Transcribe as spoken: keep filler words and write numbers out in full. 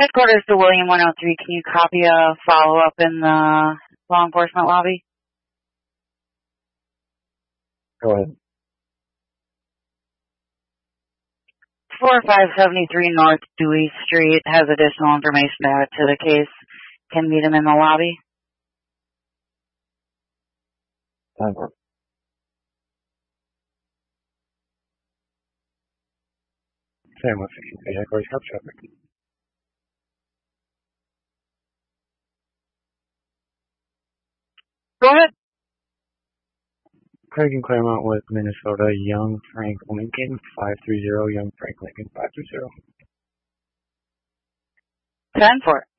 Headquarters to William one oh three. Can you copy a follow-up in the law enforcement lobby? Go ahead. four five seven three North Dewey Street has additional information to add to the case. Can meet him in the lobby. Time for it. Sam, what's the headquarters cop traffic? Go ahead. Craig in Claremont with Minnesota, Young Frank Lincoln, five three zero, Young Frank Lincoln, five three zero. ten for it.